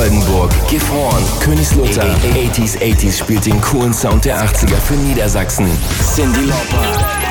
Oldenburg, Gifhorn, Königslutter. 80s spielt den coolen Sound der 80er für Niedersachsen. Cyndi Lauper.